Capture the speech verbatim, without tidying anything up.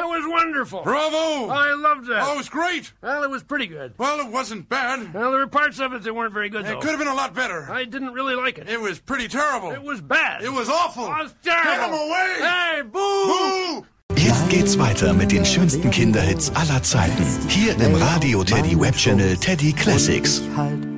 was wonderful. Bravo! I loved that. Oh, it was great. Well, it was pretty good. Well, it wasn't bad. Well, there were parts of it that weren't very good, though. It could have been a lot better. I didn't really like it. It was pretty terrible. It was bad. It was awful. It was terrible. Get him away! Hey, boo! Boo! Jetzt geht's weiter mit den schönsten Kinderhits aller Zeiten. Hier im Radio Teddy Web Channel Teddy Classics. Halt